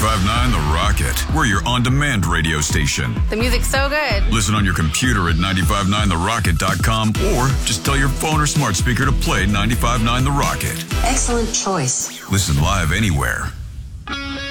95.9 The Rocket. We're your on-demand radio station. The music's so good. Listen on your computer at 959therocket.com or just tell your phone or smart speaker to play 95.9 The Rocket. Excellent choice. Listen live anywhere